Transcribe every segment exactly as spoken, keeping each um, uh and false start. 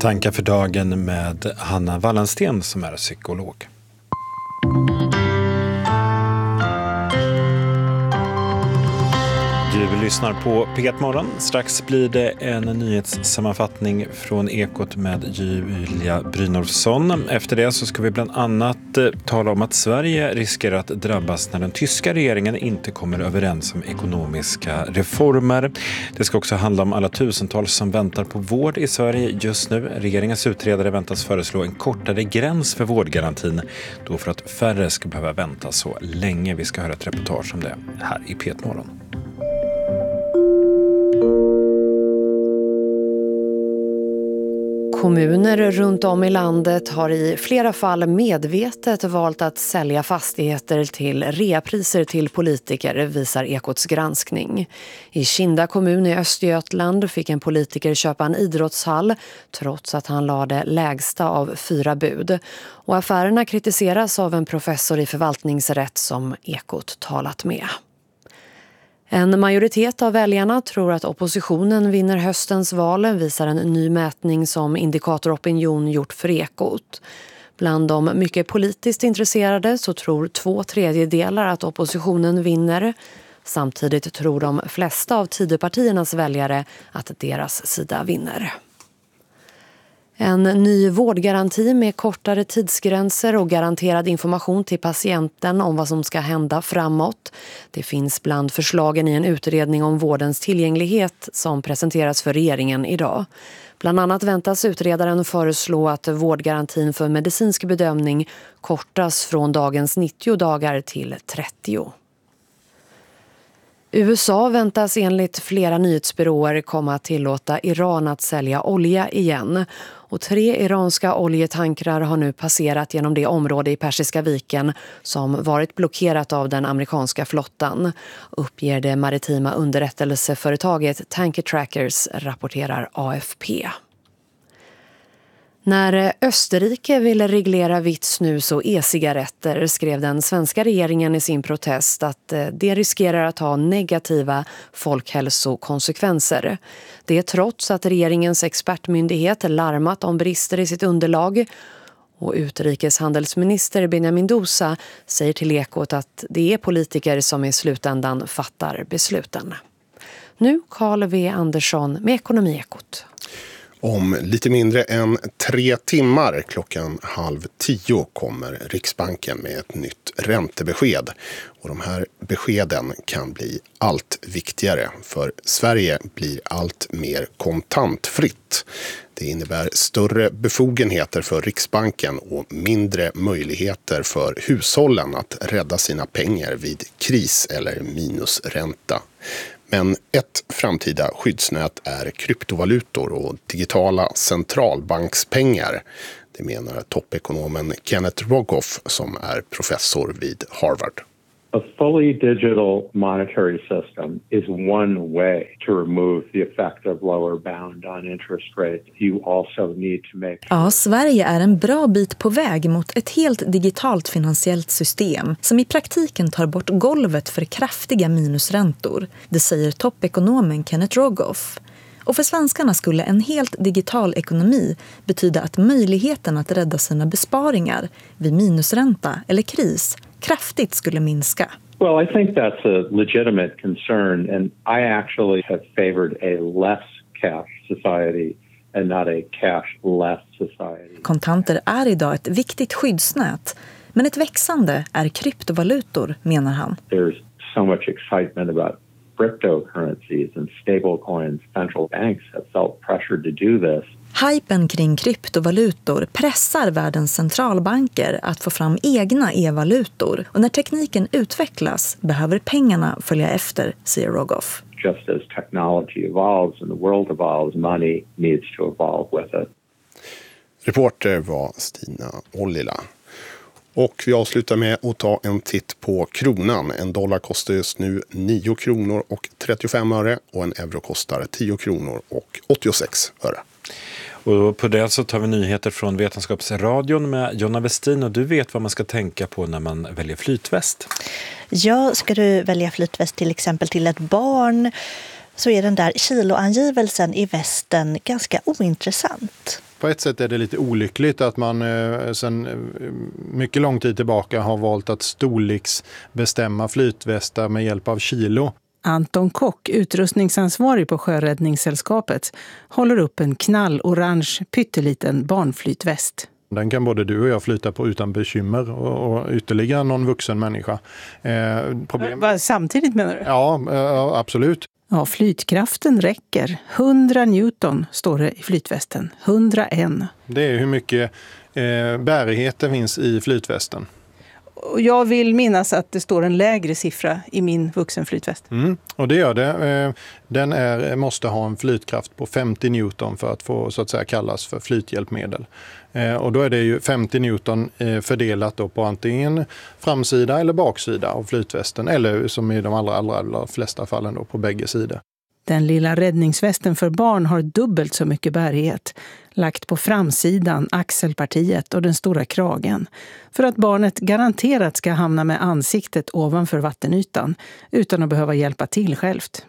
Tankar för dagen med Hanna Wallensten som är psykolog. Du lyssnar på P ett Morgon. Strax blir det en nyhetssammanfattning från Ekot med Julia Brynolfsson. Efter det så ska vi bland annat tala om att Sverige riskerar att drabbas när den tyska regeringen inte kommer överens om ekonomiska reformer. Det ska också handla om alla tusentals som väntar på vård i Sverige just nu. Regeringens utredare väntas föreslå en kortare gräns för vårdgarantin då för att färre ska behöva vänta så länge. Vi ska höra ett reportage om det här i P ett Morgon. Kommuner runt om i landet har i flera fall medvetet valt att sälja fastigheter till reapriser till politiker, visar Ekots granskning. I Kinda kommun i Östergötland fick en politiker köpa en idrottshall trots att han lade lägsta av fyra bud. Och affärerna kritiseras av en professor i förvaltningsrätt som Ekot talat med. En majoritet av väljarna tror att oppositionen vinner höstens val, visar en ny mätning som Indikator Opinion gjort för Ekot. Bland de mycket politiskt intresserade så tror två tredjedelar att oppositionen vinner. Samtidigt tror de flesta av Tidöpartiernas väljare att deras sida vinner. En ny vårdgaranti med kortare tidsgränser och garanterad information till patienten om vad som ska hända framåt. Det finns bland förslagen i en utredning om vårdens tillgänglighet som presenteras för regeringen idag. Bland annat väntas utredaren föreslå att vårdgarantin för medicinsk bedömning kortas från dagens nittio dagar till trettio. U S A väntas enligt flera nyhetsbyråer komma att tillåta Iran att sälja olja igen. Och tre iranska oljetankrar har nu passerat genom det område i Persiska viken som varit blockerat av den amerikanska flottan, uppger det maritima underrättelseföretaget Tanker Trackers, rapporterar A F P. När Österrike ville reglera vitt snus och e-cigaretter skrev den svenska regeringen i sin protest att det riskerar att ha negativa folkhälsokonsekvenser. Det är trots att regeringens expertmyndighet larmat om brister i sitt underlag. Och utrikeshandelsminister Benjamin Dosa säger till Ekot att det är politiker som i slutändan fattar besluten. Nu Carl W. Andersson med Ekonomiekot. Om lite mindre än tre timmar klockan halv tio kommer Riksbanken med ett nytt räntebesked. Och de här beskeden kan bli allt viktigare för Sverige blir allt mer kontantfritt. Det innebär större befogenheter för Riksbanken och mindre möjligheter för hushållen att rädda sina pengar vid kris eller minusränta. Men ett framtida skyddsnät är kryptovalutor och digitala centralbankspengar. Det menar toppekonomen Kenneth Rogoff som är professor vid Harvard. A fully digital monetary system is one way to remove the effect of lower bound on interest rates. You also need to make sure... Ja, Sverige är en bra bit på väg mot ett helt digitalt finansiellt system som i praktiken tar bort golvet för kraftiga minusräntor. Det säger toppekonomen Kenneth Rogoff. Och för svenskarna skulle en helt digital ekonomi betyda att möjligheten att rädda sina besparingar vid minusränta eller kris kraftigt skulle minska. Well, I think that's a legitimate concern, and I actually have favored a less cash society and not a cash-less society. Kontanter är idag ett viktigt skyddsnät, men ett växande är kryptovalutor, menar han. There's so much excitement about cryptocurrencies and stablecoins. Central banks have felt pressured to do this. Hypen kring kryptovalutor pressar världens centralbanker att få fram egna e-valutor. Och när tekniken utvecklas behöver pengarna följa efter, säger Rogoff. Just as technology evolves and the world evolves, money needs to evolve with it. Reporter var Stina Ollila. Och vi avslutar med att ta en titt på kronan. En dollar kostar just nu nio kronor och trettiofem öre och en euro kostar tio kronor och åttiosex öre. Och på det så tar vi nyheter från Vetenskapsradion med Jonna Westin, och du vet vad man ska tänka på när man väljer flytväst. Ja, ska du välja flytväst till exempel till ett barn så är den där kiloangivelsen i västen ganska ointressant. på ett sätt är det lite olyckligt att man eh, sedan eh, mycket lång tid tillbaka har valt att storleksbestämma flytvästar med hjälp av kilo. Anton Kock, utrustningsansvarig på Sjöräddningssällskapet, håller upp en knallorange pytteliten barnflytväst. Den kan både du och jag flyta på utan bekymmer och, och ytterligare någon vuxen människa. Eh, problem... Samtidigt menar du? Ja, eh, absolut. Ja, flytkraften räcker. hundra newton står det i flytvästen. hundraen. Det är hur mycket eh, bärighet det finns i flytvästen. Och jag vill minnas att det står en lägre siffra i min vuxenflytväst. Mm, och det gör det. Den är, måste ha en flytkraft på femtio newton för att få så att säga kallas för flythjälpmedel. Och då är det ju femtio newton fördelat då på antingen framsida eller baksida av flytvästen. Eller som i de allra, allra, allra flesta fallen då på bägge sidor. Den lilla räddningsvästen för barn har dubbelt så mycket bärighet, lagt på framsidan, axelpartiet och den stora kragen, för att barnet garanterat ska hamna med ansiktet ovanför vattenytan utan att behöva hjälpa till självt.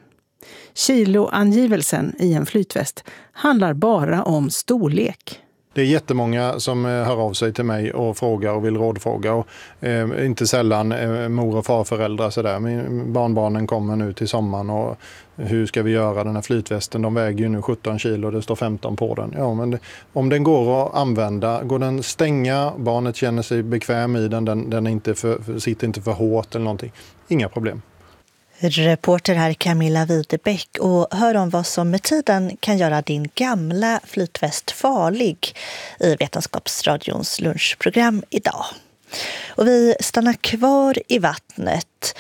Kiloangivelsen i en flytväst handlar bara om storlek. Det är jättemånga som hör av sig till mig och frågar och vill rådfråga. Och, eh, inte sällan eh, mor- och farföräldrar. Sådär. Min barnbarnen kommer nu till sommaren och hur ska vi göra den här flytvästen? De väger ju nu sjutton kilo och det står femton på den. Ja, men det, om den går att använda, går den stänga, barnet känner sig bekväm i den, den, den är inte för, sitter inte för hårt eller någonting. Inga problem. Reporter här Camilla Widebeck och hör om vad som med tiden kan göra din gamla flytväst farlig i Vetenskapsradions lunchprogram idag. Och vi stannar kvar i vattnet.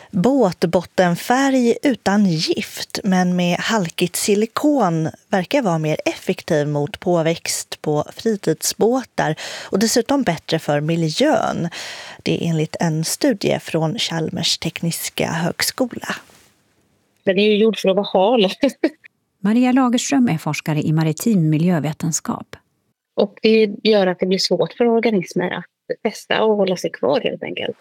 Båtbottenfärg utan gift men med halkigt silikon verkar vara mer effektiv mot påväxt på fritidsbåtar och dessutom bättre för miljön. Det är enligt en studie från Chalmers tekniska högskola. Den är ju gjord för att vara hal. Maria Lagerström är forskare i maritim miljövetenskap. Och det gör att det blir svårt för organismer att fästa och hålla sig kvar helt enkelt.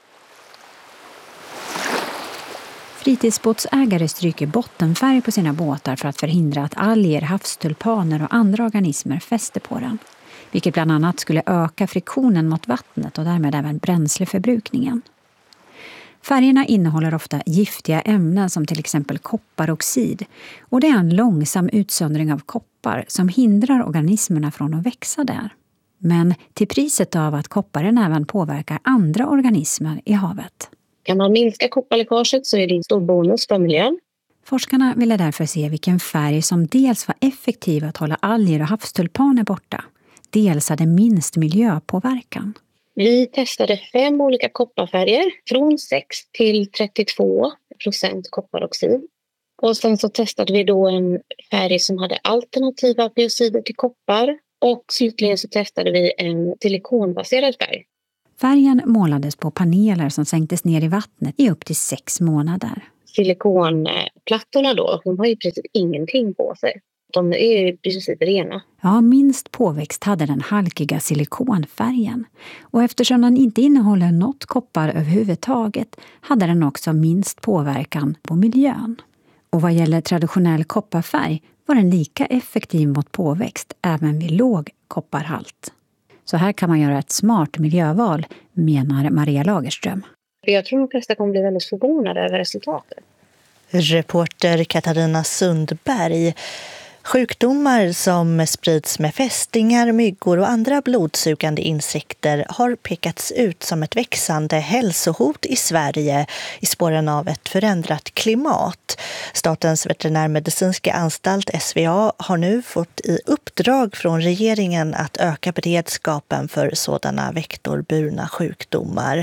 Fritidsbåtsägare stryker bottenfärg på sina båtar för att förhindra att alger, havstulpaner och andra organismer fäster på den. Vilket bland annat skulle öka friktionen mot vattnet och därmed även bränsleförbrukningen. Färgerna innehåller ofta giftiga ämnen som till exempel kopparoxid. Och det är en långsam utsöndring av koppar som hindrar organismerna från att växa där. Men till priset av att kopparen även påverkar andra organismer i havet. Kan man minska kopparläckaget så är det en stor bonus för miljön. Forskarna ville därför se vilken färg som dels var effektiv att hålla alger och havstulpaner borta. Dels hade minst miljöpåverkan. Vi testade fem olika kopparfärger från sex till trettiotvå procent kopparoxid. Och sen så testade vi då en färg som hade alternativa biocider till koppar. Och slutligen så testade vi en silikonbaserad färg. Färgen målades på paneler som sänktes ner i vattnet i upp till sex månader. Silikonplattorna då, de har ju precis ingenting på sig. De är ju precis rena. Ja, minst påväxt hade den halkiga silikonfärgen. Och eftersom den inte innehåller något koppar överhuvudtaget hade den också minst påverkan på miljön. Och vad gäller traditionell kopparfärg var den lika effektiv mot påväxt även vid låg kopparhalt. Så här kan man göra ett smart miljöval, menar Maria Lagerström. Jag tror att de flesta kommer bli väldigt förvånade över resultatet. Reporter Katarina Sundberg. Sjukdomar som sprids med fästingar, myggor och andra blodsugande insekter har pekats ut som ett växande hälsohot i Sverige i spåren av ett förändrat klimat. Statens veterinärmedicinska anstalt S V A har nu fått i uppdrag från regeringen att öka beredskapen för sådana vektorburna sjukdomar.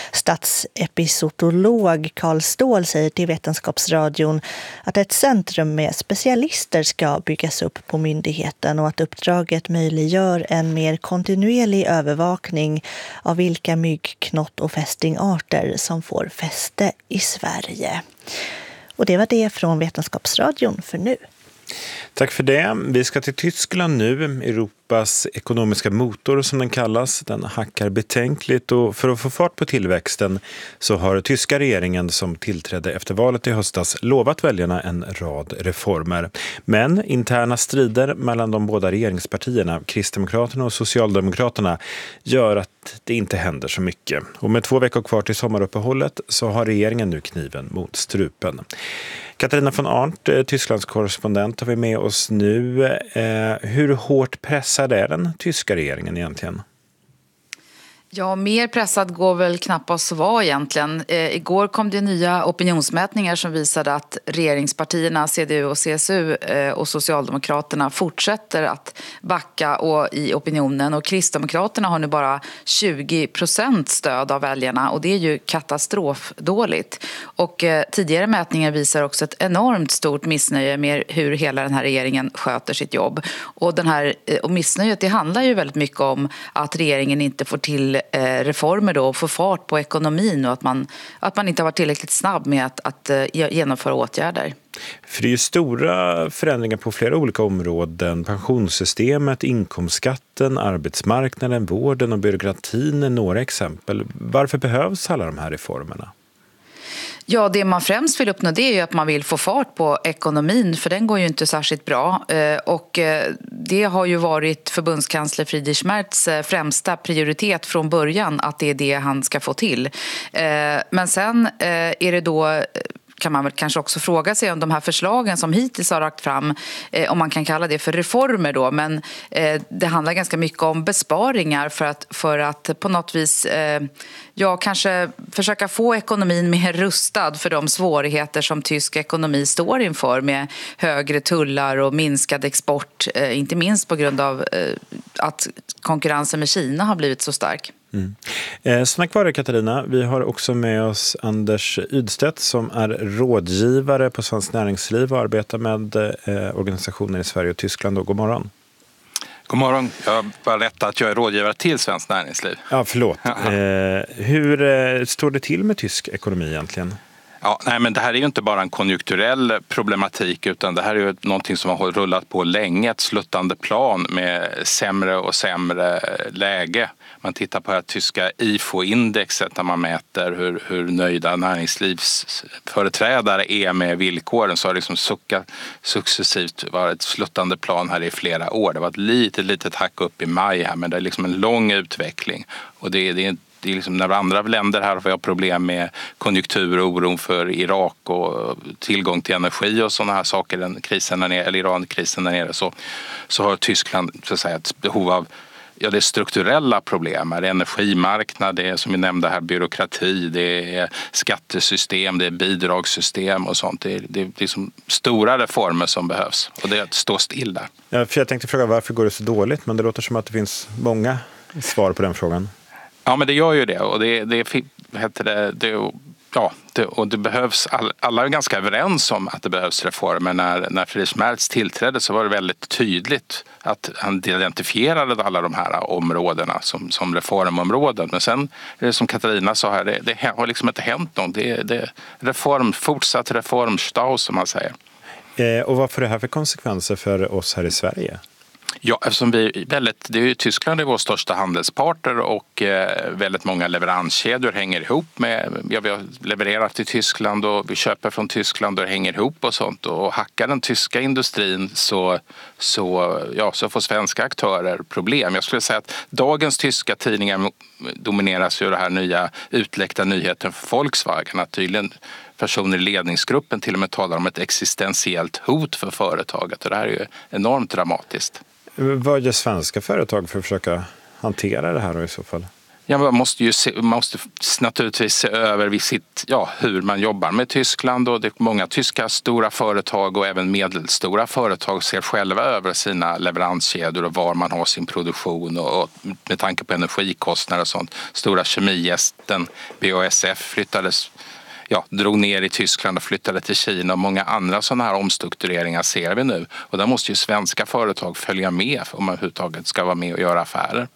Statsepizootolog Carl Ståhl säger till Vetenskapsradion att ett centrum med specialister ska byggas upp på myndigheten och att uppdraget möjliggör en mer kontinuerlig övervakning av vilka mygg-, knott- och fästingarter som får fäste i Sverige. Och det var det från Vetenskapsradion för nu. Tack för det. Vi ska till Tyskland nu. Europa Europas ekonomiska motor som den kallas. Den hackar betänkligt och för att få fart på tillväxten så har tyska regeringen som tillträdde efter valet i höstas lovat väljarna en rad reformer. Men interna strider mellan de båda regeringspartierna, Kristdemokraterna och Socialdemokraterna, gör att det inte händer så mycket. Och med två veckor kvar till sommaruppehållet så har regeringen nu kniven mot strupen. Katarina von Arndt, Tysklands korrespondent, har vi med oss nu. Eh, hur hårt pressad är den tyska regeringen egentligen? Ja, mer pressad går väl knappast att vara egentligen. Eh, igår kom det nya opinionsmätningar som visade att regeringspartierna C D U och C S U eh, och Socialdemokraterna fortsätter att backa och, i opinionen. Och Kristdemokraterna har nu bara tjugo procent stöd av väljarna och det är ju katastrofdåligt. Och eh, tidigare mätningar visar också ett enormt stort missnöje med hur hela den här regeringen sköter sitt jobb. Och, den här, eh, och missnöjet det handlar ju väldigt mycket om att regeringen inte får till reformer då och få fart på ekonomin och att man, att man inte har varit tillräckligt snabb med att, att genomföra åtgärder. För det är ju stora förändringar på flera olika områden. Pensionssystemet, inkomstskatten, arbetsmarknaden, vården och byråkratin är några exempel. Varför behövs alla de här reformerna? Ja, det man främst vill uppnå det är ju att man vill få fart på ekonomin för den går ju inte särskilt bra och det har ju varit förbundskansler Friedrich Merz främsta prioritet från början att det är det han ska få till. Men sen är det då kan man väl kanske också fråga sig om de här förslagen som hittills har lagt fram, eh, om man kan kalla det för reformer då, men eh, det handlar ganska mycket om besparingar för att, för att på något vis eh, ja, kanske försöka få ekonomin mer rustad för de svårigheter som tysk ekonomi står inför med högre tullar och minskad export, eh, inte minst på grund av eh, att konkurrensen med Kina har blivit så stark. Mm. Eh, snack vare Katarina, vi har också med oss Anders Ydstedt som är rådgivare på Svenskt Näringsliv och arbetar med eh, organisationer i Sverige och Tyskland. Och god morgon. God morgon, jag var rätt att jag är rådgivare till Svenskt Näringsliv. Ja, förlåt. Eh, hur eh, står det till med tysk ekonomi egentligen? Ja, nej, men det här är ju inte bara en konjunkturell problematik utan det här är ju någonting som har rullat på länge, ett sluttande plan med sämre och sämre läge. Man tittar på det här tyska I F O-indexet där man mäter hur, hur nöjda näringslivsföreträdare är med villkoren, så har det liksom suckat successivt varit ett sluttande plan här i flera år. Det var ett litet, litet hack upp i maj här, men det är liksom en lång utveckling och det, det är Det är liksom när andra länder här har problem med konjunktur och oron för Irak och tillgång till energi och sådana här saker, den krisen där nere, eller Iran-krisen där nere, så, så har Tyskland så att säga, ett behov av ja, det är strukturella problem. Det är energimarknad, det är som vi nämnde här byråkrati, det är skattesystem, det är bidragssystem och sånt. Det är, det är liksom stora reformer som behövs och det står still där. Ja, för jag tänkte fråga varför går det så dåligt, men det låter som att det finns många svar på den frågan. Ja, men det gör ju det och det, det heter det, det ja, det, och det behövs, all, alla är ganska överens om att det behövs reformer. När, när Friedrich Merz tillträdde så var det väldigt tydligt att han identifierade alla de här områdena som, som reformområden. Men sen, är det som Katarina sa här, det, det har liksom inte hänt något. Det är det, reform, fortsatt reformstau som man säger. Eh, och vad får det här för konsekvenser för oss här i Sverige? Ja, eftersom vi väldigt, det är ju Tyskland är vår största handelspartner och eh, väldigt många leveranskedjor hänger ihop med, ja, vi har levererat till Tyskland och vi köper från Tyskland och det hänger ihop och sånt, och hackar den tyska industrin så, så, ja, så får svenska aktörer problem. Jag skulle säga att dagens tyska tidningar domineras ju av det här nya utläckta nyheten för Volkswagen, att tydligen personer i ledningsgruppen till och med talar om ett existentiellt hot för företaget och det här är ju enormt dramatiskt. Vad gör svenska företag för att försöka hantera det här då i så fall? Ja, man måste ju se, man måste naturligtvis se över sitt, ja, hur man jobbar med Tyskland, och det är många tyska stora företag och även medelstora företag ser själva över sina leveranskedjor och var man har sin produktion, och, och med tanke på energikostnader och sånt. Stora kemigästen B A S F flyttades, ja, drog ner i Tyskland och flyttade till Kina, och många andra sådana här omstruktureringar ser vi nu. Och där måste ju svenska företag följa med om man överhuvudtaget ska vara med och göra affärer.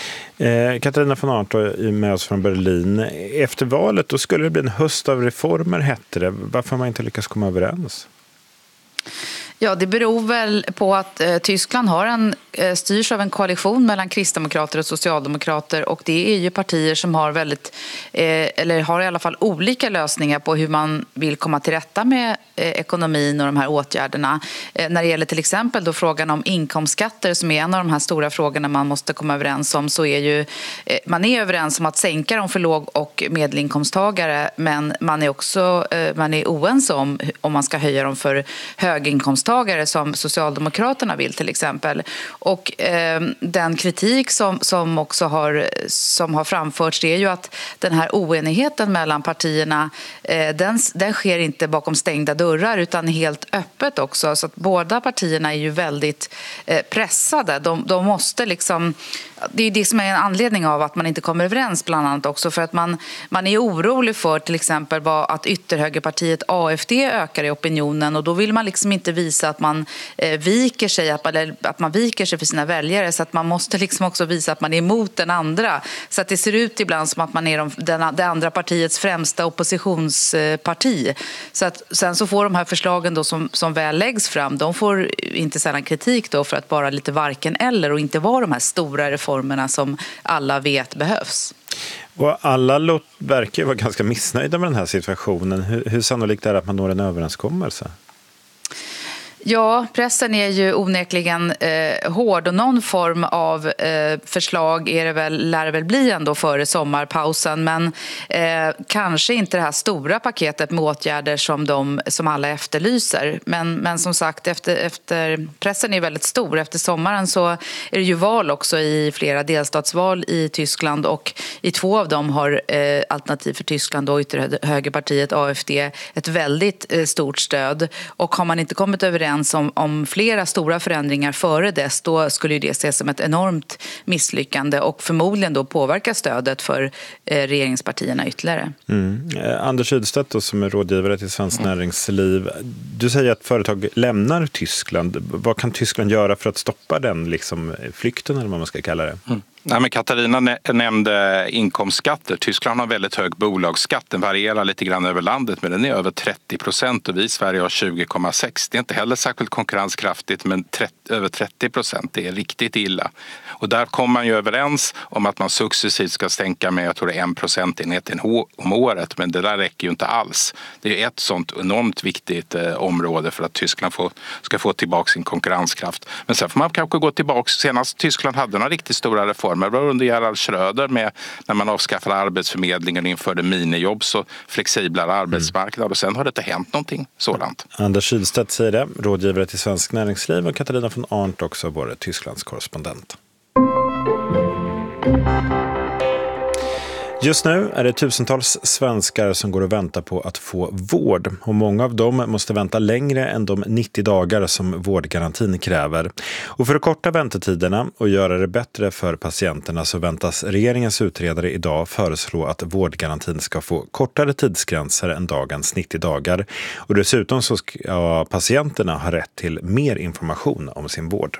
Eh, Katarina von Arndt är med oss från Berlin. Efter valet då skulle det bli en höst av reformer, hette det. Varför har man inte lyckats komma överens? Ja, det beror väl på att eh, Tyskland har en, eh, styrs av en koalition mellan kristdemokrater och socialdemokrater, och det är ju partier som har väldigt, eh, eller har i alla fall olika lösningar på hur man vill komma till rätta med eh, ekonomin och de här åtgärderna. Eh, när det gäller till exempel då frågan om inkomstskatter, som är en av de här stora frågorna man måste komma överens om, så är ju eh, man är överens om att sänka dem för låg- och medelinkomsttagare, men man är också eh, man är oense om om man ska höja dem för höginkomsttagare som Socialdemokraterna vill till exempel. Och eh, den kritik som, som också har, som har framförts, det är ju att den här oenigheten mellan partierna, eh, den, den sker inte bakom stängda dörrar utan helt öppet också. Så att båda partierna är ju väldigt eh, pressade. De, de måste liksom, det är det som är en anledning av att man inte kommer överens bland annat också, för att man, man är orolig för till exempel vad, att ytterhögerpartiet A F D ökar i opinionen, och då vill man liksom inte visa att man eh, viker sig, att man, att man viker sig för sina väljare, så att man måste liksom också visa att man är emot den andra, så att det ser ut ibland som att man är de, den, det andra partiets främsta oppositionsparti. Så att sen så får de här förslagen då som, som väl läggs fram, de får inte sällan kritik då för att vara lite varken eller och inte vara de här stora reformerna som alla vet behövs. Och alla verkar vara ganska missnöjda med den här situationen. Hur, hur sannolikt är det att man når en överenskommelse? Ja, pressen är ju onekligen eh, hård, och någon form av eh, förslag är det väl, lär det väl bli ändå före sommarpausen, men eh, kanske inte det här stora paketet med åtgärder som, de, som alla efterlyser. Men, men som sagt, efter, efter, pressen är väldigt stor. Efter sommaren så är det ju val också i flera delstatsval i Tyskland, och i två av dem har eh, Alternativ för Tyskland och ytterhögerpartiet A F D ett väldigt eh, stort stöd, och har man inte kommit överens Om, om flera stora förändringar före dess, då skulle ju det ses som ett enormt misslyckande och förmodligen då påverka stödet för eh, regeringspartierna ytterligare. Mm. Eh, Anders Rydstedt då, som är rådgivare till Svenskt mm. Näringsliv. Du säger att företag lämnar Tyskland. Vad kan Tyskland göra för att stoppa den liksom, flykten, eller vad man ska kalla det? Mm. Nej, men Katarina nämnde inkomstskatter. Tyskland har väldigt hög bolagsskatt. Den varierar lite grann över landet, men den är över trettio procent och vi i Sverige har tjugo komma sex. Det är inte heller särskilt konkurrenskraftigt, men trettio, över trettio procent, det är riktigt illa. Och där kommer man ju överens om att man successivt ska stänka med, jag tror det är en procentenhet om året, men det där räcker ju inte alls. Det är ett sånt enormt viktigt eh, område för att Tyskland får, ska få tillbaka sin konkurrenskraft. Men sen får man kanske gå tillbaka. Senast Tyskland hade några riktigt stora reformer. Det var under Gerhard Schröder med när man avskaffade arbetsförmedlingen och införde minijobb, så flexiblare arbetsmarknad, och sen har det inte hänt någonting sådant. Anders Kylstedt säger det, rådgivare till Svenskt Näringsliv, och Katarina von Arndt också, vår Tysklands korrespondent. Just nu är det tusentals svenskar som går och väntar på att få vård, och många av dem måste vänta längre än de nittio dagar som vårdgarantin kräver. Och för att korta väntetiderna och göra det bättre för patienterna så väntas regeringens utredare idag föreslå att vårdgarantin ska få kortare tidsgränser än dagens nittio dagar. Och dessutom så ska patienterna ha rätt till mer information om sin vård.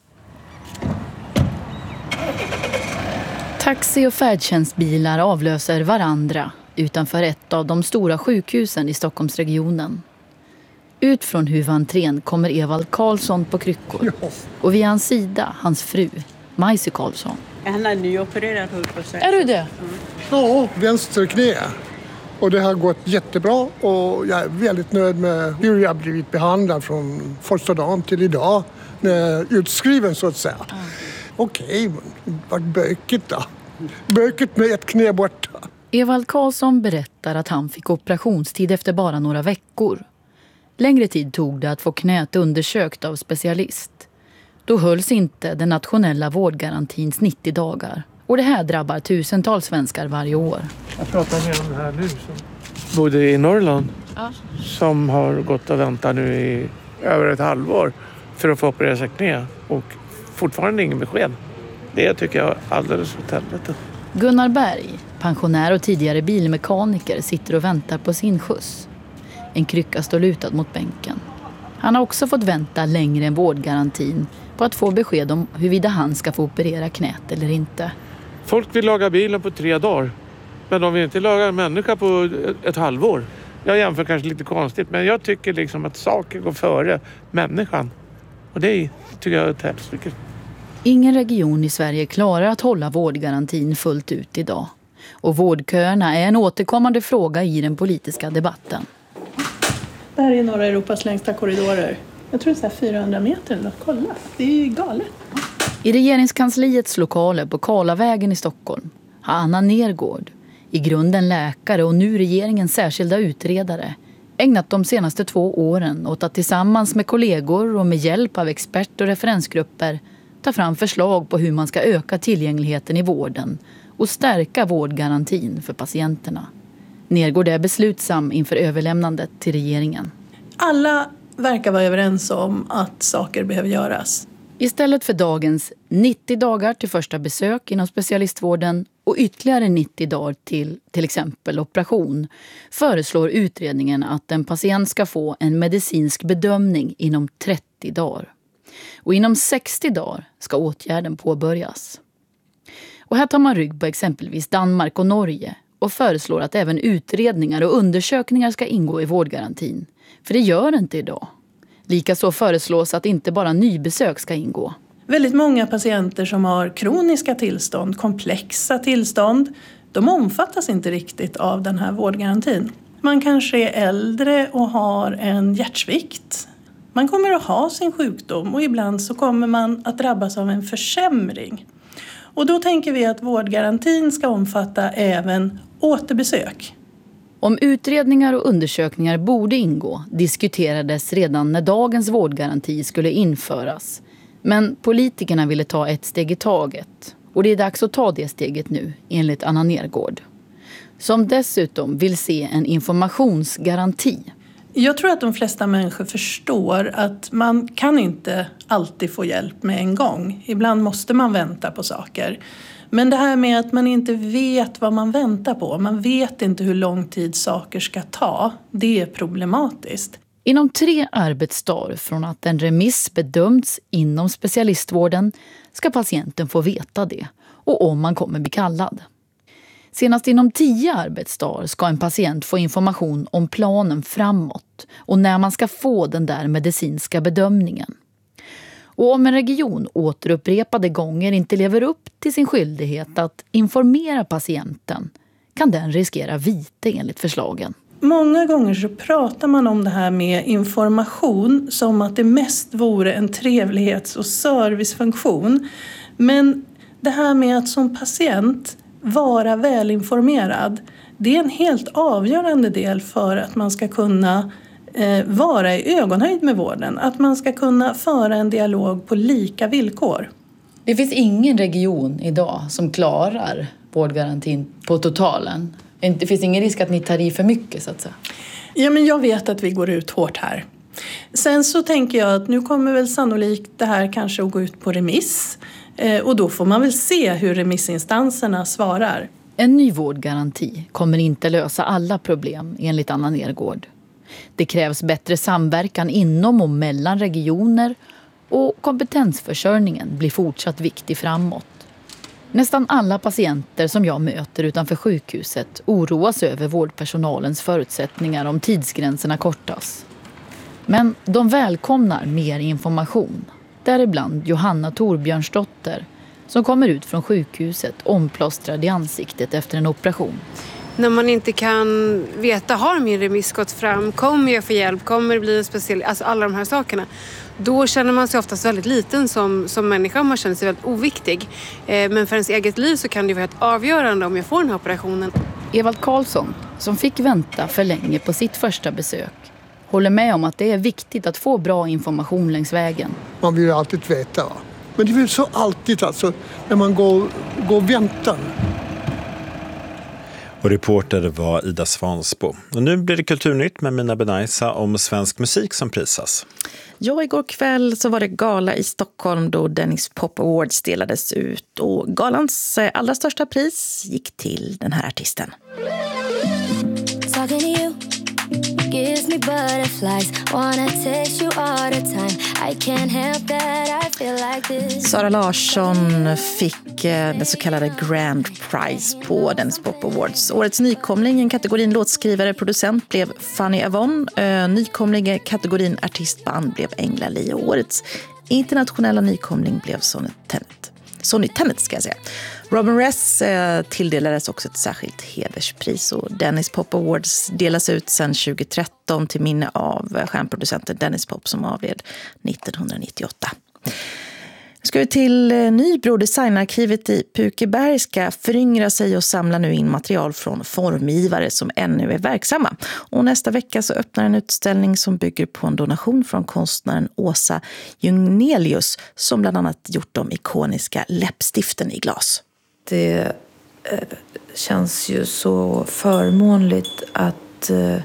Taxi- och färdtjänstbilar avlöser varandra utanför ett av de stora sjukhusen i Stockholmsregionen. Ut från huvudentrén kommer Evald Karlsson på kryckor. Och vid hans sida hans fru, Majsi Karlsson. Han är nyopererad, höll på att säga. Är du det? Mm. Ja, vänster knä. Och det har gått jättebra, och jag är väldigt nöjd med hur jag har blivit behandlad från första dagen till idag. När jag är utskriven så att säga. Mm. Okej, men vad bökigt då? Bökigt med ett knä borta. Evald Karlsson berättar att han fick operationstid efter bara några veckor. Längre tid tog det att få knät undersökt av specialist. Då hölls inte den nationella vårdgarantins nittio dagar. Och det här drabbar tusentals svenskar varje år. Jag pratar med om det här nu som bodde i Norrland. Ja. Som har gått och väntat nu i över ett halvår för att få operera sig knä. Och fortfarande ingen besked. Det tycker jag är alldeles åt helvete. Gunnar Berg, pensionär och tidigare bilmekaniker, sitter och väntar på sin skjuts. En krycka står lutad mot bänken. Han har också fått vänta längre än vårdgarantin på att få besked om huruvida han ska få operera knät eller inte. Folk vill laga bilen på tre dagar. Men de vill inte laga en människa på ett halvår. Jag jämför kanske lite konstigt, men jag tycker liksom att saker går före människan. Och det tycker jag är ett helsike. Ingen region i Sverige klarar att hålla vårdgarantin fullt ut idag. Och vårdköerna är en återkommande fråga i den politiska debatten. Det här är norra Europas längsta korridorer. Jag tror det är så här fyrahundra meter eller något. Kolla, det är ju galet. I regeringskansliets lokaler på Karlavägen i Stockholm har Anna Nergård, i grunden läkare och nu regeringens särskilda utredare, ägnat de senaste två åren åt att tillsammans med kollegor och med hjälp av expert- och referensgrupper ta fram förslag på hur man ska öka tillgängligheten i vården och stärka vårdgarantin för patienterna. Nergård är beslutsam inför överlämnandet till regeringen. Alla verkar vara överens om att saker behöver göras. Istället för dagens nittio dagar till första besök inom specialistvården och ytterligare nittio dagar till till exempel operation föreslår utredningen att en patient ska få en medicinsk bedömning inom trettio dagar. Och inom sextio dagar ska åtgärden påbörjas. Och här tar man rygg på exempelvis Danmark och Norge och föreslår att även utredningar och undersökningar ska ingå i vårdgarantin. För det gör det inte idag. Likaså föreslås att inte bara nybesök ska ingå. Väldigt många patienter som har kroniska tillstånd, komplexa tillstånd, de omfattas inte riktigt av den här vårdgarantin. Man kanske är äldre och har en hjärtsvikt. Man kommer att ha sin sjukdom och ibland så kommer man att drabbas av en försämring. Och då tänker vi att vårdgarantin ska omfatta även återbesök. Om utredningar och undersökningar borde ingå diskuterades redan när dagens vårdgaranti skulle införas. Men politikerna ville ta ett steg i taget. Och det är dags att ta det steget nu, enligt Anna Nergård. Som dessutom vill se en informationsgaranti. Jag tror att de flesta människor förstår att man kan inte alltid få hjälp med en gång. Ibland måste man vänta på saker. Men det här med att man inte vet vad man väntar på, man vet inte hur lång tid saker ska ta, det är problematiskt. Inom tre arbetsdagar från att en remiss bedömts inom specialistvården ska patienten få veta det och om man kommer bli kallad. Senast inom tio arbetsdagar ska en patient få information om planen framåt och när man ska få den där medicinska bedömningen. Och om en region återupprepade gånger inte lever upp till sin skyldighet att informera patienten kan den riskera vite enligt förslagen. Många gånger så pratar man om det här med information som att det mest vore en trevlighets- och servicefunktion. Men det här med att som patient vara välinformerad, det är en helt avgörande del för att man ska kunna eh, vara i ögonhöjd med vården. Att man ska kunna föra en dialog på lika villkor. Det finns ingen region idag som klarar vårdgarantin på totalen. Det finns ingen risk att ni tar i för mycket så att säga. Ja, men jag vet att vi går ut hårt här. Sen så tänker jag att nu kommer väl sannolikt det här kanske att gå ut på remiss. Eh, och då får man väl se hur remissinstanserna svarar. En ny vårdgaranti kommer inte lösa alla problem enligt Anna Nergård. Det krävs bättre samverkan inom och mellan regioner och kompetensförsörjningen blir fortsatt viktig framåt. Nästan alla patienter som jag möter utanför sjukhuset oroas över vårdpersonalens förutsättningar om tidsgränserna kortas. Men de välkomnar mer information. Däribland Johanna Torbjörnsdotter som kommer ut från sjukhuset omplåstrad i ansiktet efter en operation. När man inte kan veta, har min remiss gått fram, kommer jag få hjälp, kommer det bli en speciell, alltså alla de här sakerna. Då känner man sig oftast väldigt liten som, som människa, man känner sig väldigt oviktig. Eh, men för ens eget liv så kan det vara ett avgörande om jag får den här operationen. Evald Karlsson, som fick vänta för länge på sitt första besök, håller med om att det är viktigt att få bra information längs vägen. Man vill ju alltid veta, va? Men det är så alltid alltså, när man går, går och väntar. Och reporter var Ida Svansbo. Och nu blir det Kulturnytt med Mina Benaisa om svensk musik som prisas. Ja, igår kväll så var det gala i Stockholm då Dennis Pop Awards delades ut. Och galans allra största pris gick till den här artisten. Talking to you gives me butterflies. Wanna taste you all the time. I can't help that, I feel like this. Sara Larsson fick den så kallade Grand Prize på Danish Pop Awards. Årets nykomling i kategorin låtskrivare producent blev Fanny Avon. Nykomling i kategorin artistband blev Engla Lee. Årets internationella nykomling blev Sonny Tennant. Sonny Tennant ska jag säga. Robin Ress eh, tilldelades också ett särskilt hederspris och Danish Pop Awards delas ut sedan tjugo tretton till minne av stjärnproducenten Dennis Pop som avled nittonhundranittioåtta. Nu ska vi till Nybro. Designarkivet i Pukeberg ska föryngra sig och samla nu in material från formgivare som ännu är verksamma. Och nästa vecka så öppnar en utställning som bygger på en donation från konstnären Åsa Jungnelius som bland annat gjort de ikoniska läppstiften i glas. Det eh, känns ju så förmånligt att eh,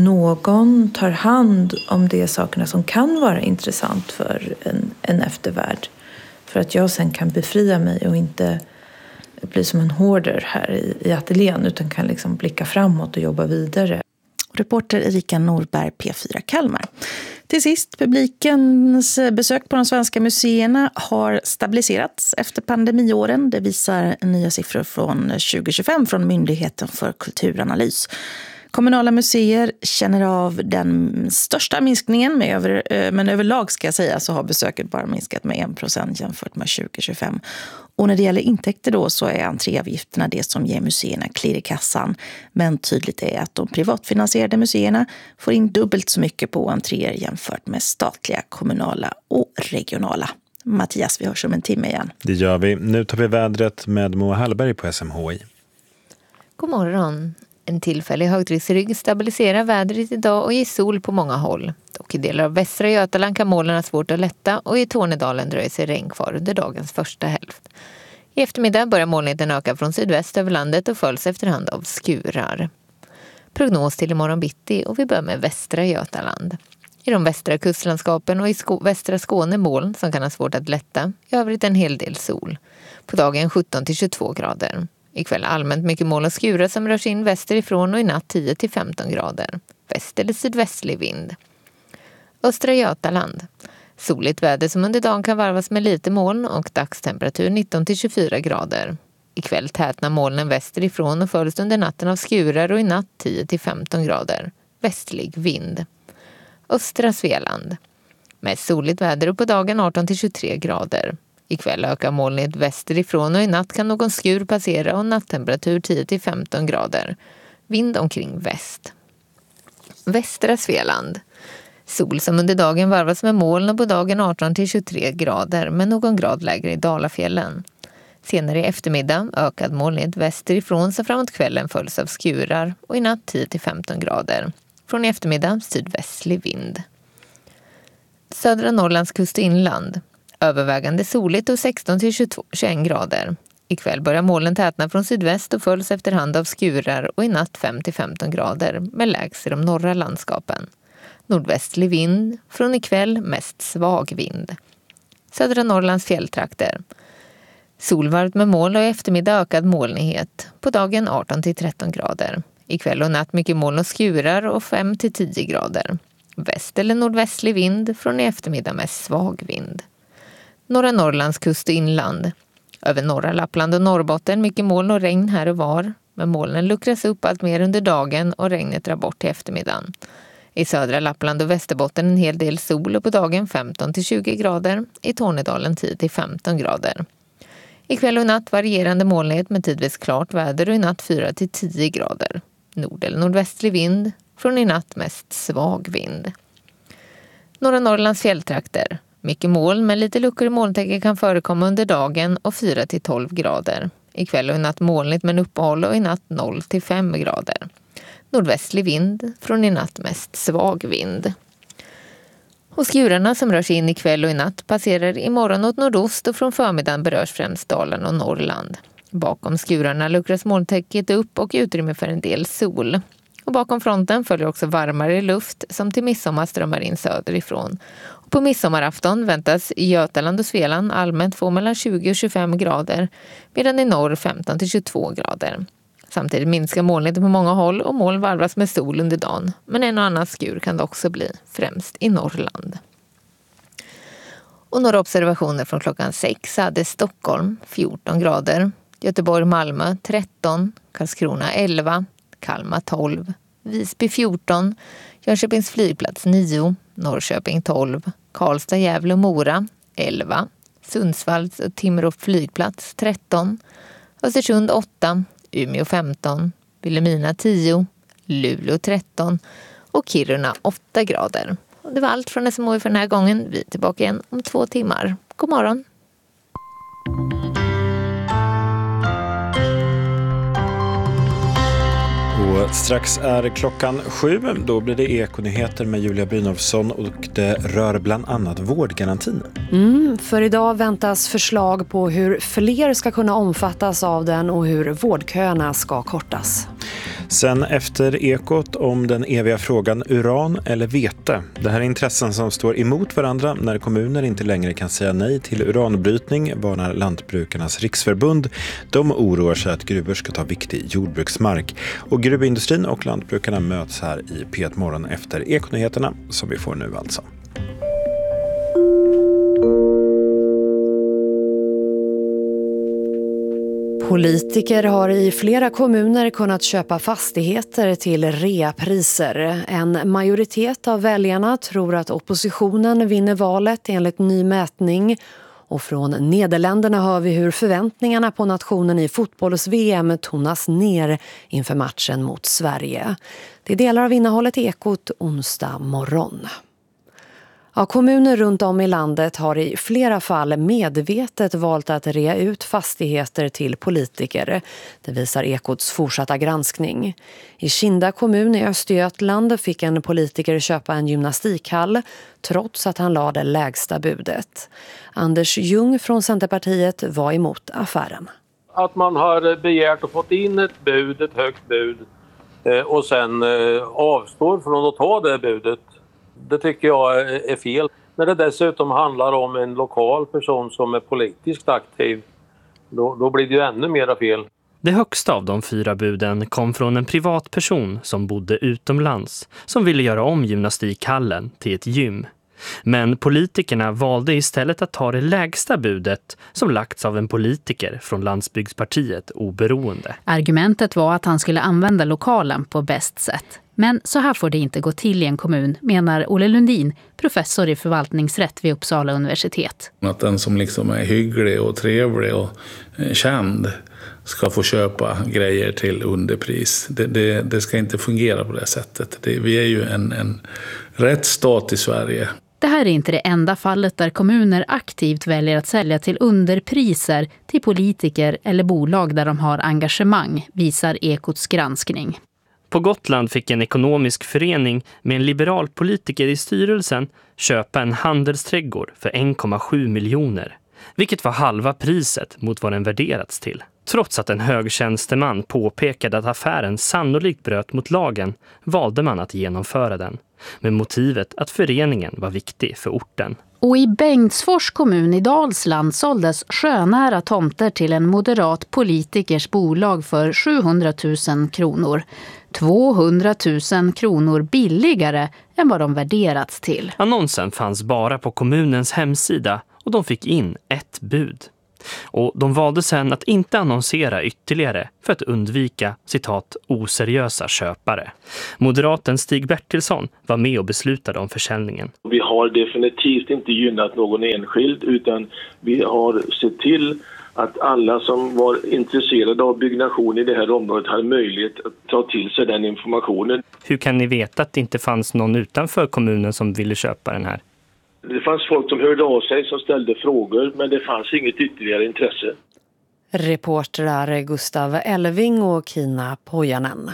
någon tar hand om de sakerna som kan vara intressant för en, en eftervärld. För att jag sen kan befria mig och inte bli som en hoarder här i, i ateljén utan kan liksom blicka framåt och jobba vidare. Reporter Erika Norberg, P fyra Kalmar. Till sist, publikens besök på de svenska museerna har stabiliserats efter pandemiåren. Det visar nya siffror från tjugo tjugofem från Myndigheten för kulturanalys. Kommunala museer känner av den största minskningen, med över, men överlag ska jag säga så har besöket bara minskat med en procent jämfört med tjugo tjugofem. Och när det gäller intäkter då så är entréavgifterna det som ger museerna klirr i kassan. Men tydligt är att de privatfinansierade museerna får in dubbelt så mycket på entréer jämfört med statliga, kommunala och regionala. Mattias, vi hörs om en timme igen. Det gör vi. Nu tar vi vädret med Moa Hallberg på S M H I. God morgon. En tillfällig högtrycksrygg stabiliserar vädret idag och ger sol på många håll. Dock i delar av västra Götaland kan molnen ha svårt att lätta och i Tornedalen dröjer sig regn kvar under dagens första hälft. I eftermiddag börjar molnigheten öka från sydväst över landet och följs efterhand av skurar. Prognos till imorgon bitti och vi börjar med västra Götaland. I de västra kustlandskapen och i Skå- västra Skåne moln som kan ha svårt att lätta. I övrigt en hel del sol. På dagen sjutton till tjugotvå grader. Ikväll allmänt mycket moln och skurar som rör sig in västerifrån och i natt tio till femton grader. Väst eller sydvästlig vind. Östra Götaland. Soligt väder som under dagen kan varvas med lite moln och dagstemperatur nitton till tjugofyra grader. Ikväll tätnar molnen västerifrån och följs under natten av skurar och i natt tio till femton grader. Västlig vind. Östra Svealand. Med soligt väder och på dagen arton till tjugotre grader. Ikväll ökar molnet västerifrån och i natt kan någon skur passera och nattemperatur tio till femton grader. Vind omkring väst. Västra Svealand. Sol som under dagen varvas med moln och på dagen arton till tjugotre grader med någon grad lägre i Dalafjällen. Senare i eftermiddag ökad molnighet västerifrån så framåt kvällen följs av skurar och i natt tio till femton grader. Från i eftermiddag sydvästlig vind. Södra Norrlands kust och inland. Övervägande soligt och sexton till tjugoen grader. Ikväll börjar molnen tätna från sydväst och följs efterhand av skurar och i natt fem till femton grader med lägst i de norra landskapen. Nordvästlig vind, från ikväll mest svag vind. Södra Norrlands fjälltrakter. Solvarmt med moln och i eftermiddag ökad molnighet. På dagen arton till tretton grader. Ikväll och natt mycket moln och skurar och fem till tio grader. Väst eller nordvästlig vind, från i eftermiddag mest svag vind. Norra Norrlands kust och inland. Över norra Lappland och Norrbotten mycket moln och regn här och var. Men molnen luckras upp allt mer under dagen och regnet drar bort till eftermiddagen. I södra Lappland och Västerbotten en hel del sol och på dagen femton till tjugo grader. I Tornedalen tio till femton grader. Ikväll och natt varierande molnighet med tidvis klart väder och i natt fyra till tio grader. Nord- eller nordvästlig vind. Från i natt mest svag vind. Norra Norrlands fjälltrakter. Mycket moln men lite luckor i molntäcket kan förekomma under dagen och fyra till tolv grader. Ikväll och i natt molnigt men uppehåll och i natt noll till fem grader. Nordvästlig vind, från i natt mest svag vind. Och skurarna som rör sig in ikväll och i natt passerar imorgon åt nordost och från förmiddagen berörs främst Dalarna och Norrland. Bakom skurarna luckras molntäcket upp och utrymme för en del sol. Och bakom fronten följer också varmare luft som till midsommar strömmar in söderifrån. Och på midsommarafton väntas i Götaland och Svealand allmänt få mellan tjugo och tjugofem grader medan i norr femton till tjugotvå grader. Samtidigt minskar molnigheten på många håll och moln varvas med sol under dagen. Men en och annan skur kan det också bli, främst i Norrland. Och några observationer från klockan sex hade Stockholm fjorton grader, Göteborg, Malmö tretton, Karlskrona elva, Kalmar tolv, Visby fjorton, Jönköpings flygplats nio, Norrköping tolv, Karlstad, Gävle och Mora elva, Sundsvalls och Timrå flygplats tretton, Östersund åtta, Umeå femton, Vilhelmina tio, Luleå tretton och Kiruna åtta grader. Och det var allt från S M H för den här gången. Vi är tillbaka igen om två timmar. God morgon! Och strax är klockan sju. Då blir det Ekonyheter med Julia Brynolfsson och det rör bland annat vårdgarantin. Mm, för idag väntas förslag på hur fler ska kunna omfattas av den och hur vårdköerna ska kortas. Sen efter Ekot om den eviga frågan uran eller vete. Det här är intressen som står emot varandra när kommuner inte längre kan säga nej till uranbrytning, varnar Lantbrukarnas riksförbund. De oroar sig att gruvor ska ta viktig jordbruksmark. Och gruvindustrin och lantbrukarna möts här i P ett morgon efter Ekonyheterna som vi får nu alltså. Politiker har i flera kommuner kunnat köpa fastigheter till reapriser. En majoritet av väljarna tror att oppositionen vinner valet enligt ny mätning. Och från Nederländerna hör vi hur förväntningarna på nationen i fotbolls-V M tonas ner inför matchen mot Sverige. Det är delar av innehållet i Ekot onsdag morgon. Ja, kommuner runt om i landet har i flera fall medvetet valt att rea ut fastigheter till politiker. Det visar Ekots fortsatta granskning. I Kinda kommun i Östergötland fick en politiker köpa en gymnastikhall trots att han lade det lägsta budet. Anders Ljung från Centerpartiet var emot affären. Att man har begärt och fått in ett bud, ett högt bud och sen avstår från att ta det budet. Det tycker jag är fel. När det dessutom handlar om en lokal person som är politiskt aktiv, då, då blir det ju ännu mera fel. Det högsta av de fyra buden kom från en privatperson som bodde utomlands som ville göra om gymnastikhallen till ett gym. Men politikerna valde istället att ta det lägsta budet som lagts av en politiker från Landsbygdspartiet Oberoende. Argumentet var att han skulle använda lokalen på bäst sätt. Men så här får det inte gå till i en kommun, menar Olle Lundin, professor i förvaltningsrätt vid Uppsala universitet. Att den som liksom är hygglig och trevlig och känd ska få köpa grejer till underpris. Det, det, det ska inte fungera på det sättet. Det, vi är ju en, en rättsstat i Sverige. Det här är inte det enda fallet där kommuner aktivt väljer att sälja till underpriser till politiker eller bolag där de har engagemang, visar Ekots granskning. På Gotland fick en ekonomisk förening med en liberal politiker i styrelsen köpa en handelsträdgård för en komma sju miljoner, vilket var halva priset mot vad den värderats till. Trots att en hög tjänsteman påpekade att affären sannolikt bröt mot lagen valde man att genomföra den, med motivet att föreningen var viktig för orten. Och i Bengtsfors kommun i Dalsland såldes sjönära tomter till en moderat politikers bolag för sjuhundratusen kronor. tvåhundratusen kronor billigare än vad de värderats till. Annonsen fanns bara på kommunens hemsida och de fick in ett bud. Och de valde sedan att inte annonsera ytterligare för att undvika, citat, oseriösa köpare. Moderaten Stig Bertilsson var med och beslutade om försäljningen. Vi har definitivt inte gynnat någon enskild, utan vi har sett till att alla som var intresserade av byggnation i det här området har möjlighet att ta till sig den informationen. Hur kan ni veta att det inte fanns någon utanför kommunen som ville köpa den här? Det fanns folk som hörde av sig som ställde frågor, men det fanns inget ytterligare intresse. Reportrar Gustav Elving och Kina Pojanen.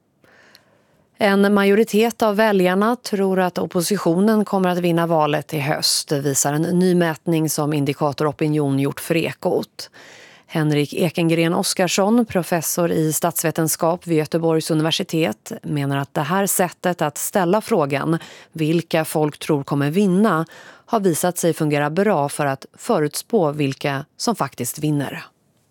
En majoritet av väljarna tror att oppositionen kommer att vinna valet i höst, visar en ny mätning som Indikator Opinion gjort för Ekot. Henrik Ekengren Oskarsson, professor i statsvetenskap vid Göteborgs universitet, menar att det här sättet att ställa frågan vilka folk tror kommer vinna har visat sig fungera bra för att förutspå vilka som faktiskt vinner.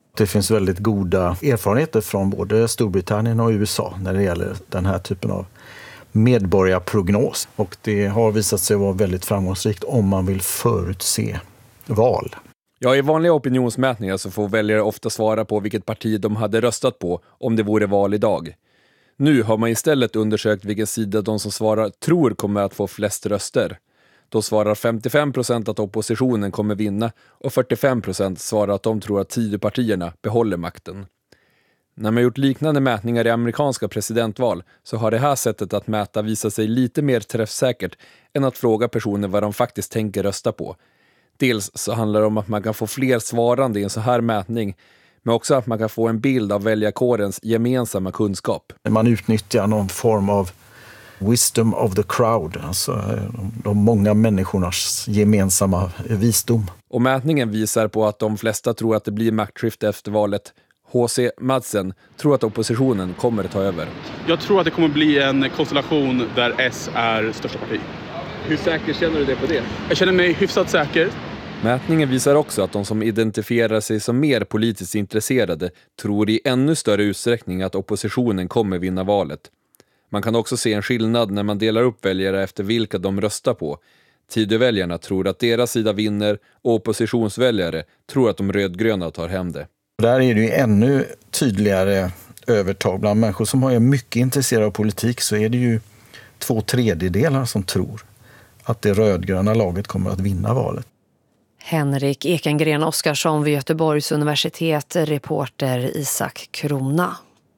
Det finns väldigt goda erfarenheter från både Storbritannien och U S A när det gäller den här typen av medborgarprognos. Och det har visat sig vara väldigt framgångsrikt om man vill förutse val. Ja, i vanliga opinionsmätningar så får väljare ofta svara på vilket parti de hade röstat på om det vore val idag. Nu har man istället undersökt vilken sida de som svarar tror kommer att få flest röster. Då svarar femtiofem procent att oppositionen kommer vinna och fyrtiofem procent svarar att de tror att Tidöpartierna behåller makten. När man gjort liknande mätningar i amerikanska presidentval så har det här sättet att mäta visat sig lite mer träffsäkert än att fråga personer vad de faktiskt tänker rösta på. Dels så handlar det om att man kan få fler svarande i en så här mätning, men också att man kan få en bild av väljarkårens gemensamma kunskap. Man utnyttjar någon form av wisdom of the crowd, alltså de många människornas gemensamma visdom. Och mätningen visar på att de flesta tror att det blir maktskifte efter valet. H C Madsen tror att oppositionen kommer att ta över. Jag tror att det kommer bli en konstellation där S är största parti. Hur säker känner du det på det? Jag känner mig hyfsat säker. Mätningen visar också att de som identifierar sig som mer politiskt intresserade tror i ännu större utsträckning att oppositionen kommer vinna valet. Man kan också se en skillnad när man delar upp väljare efter vilka de röstar på. Tidöväljarna tror att deras sida vinner och oppositionsväljare tror att de rödgröna tar hem det. Där är det ju ännu tydligare övertag. Bland människor som är mycket intresserade av politik så är det ju två tredjedelar som tror att det rödgröna laget kommer att vinna valet. Henrik Ekengren Oskarsson vid Göteborgs universitet, reporter Isak Krona.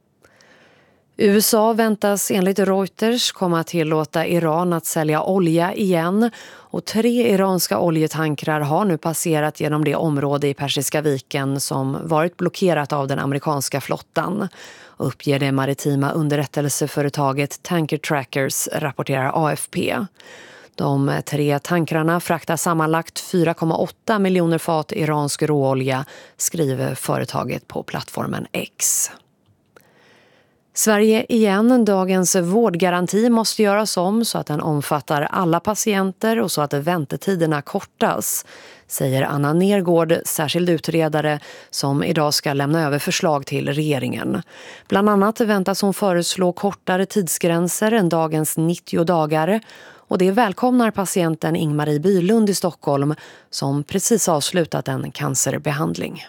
U S A väntas enligt Reuters komma att tillåta Iran att sälja olja igen och tre iranska oljetankrar har nu passerat genom det område i Persiska viken som varit blockerat av den amerikanska flottan. Uppger det maritima underrättelseföretaget Tanker Trackers, rapporterar A F P. De tre tankrarna fraktar sammanlagt fyra komma åtta miljoner fat iransk råolja, skriver företaget på plattformen X. Sverige igen, dagens vårdgaranti måste göras om så att den omfattar alla patienter och så att väntetiderna kortas, säger Anna Nergård, särskild utredare som idag ska lämna över förslag till regeringen. Bland annat väntas hon föreslå kortare tidsgränser än dagens nittio dagar och det välkomnar patienten Ingmarie Bylund i Stockholm som precis avslutat en cancerbehandling.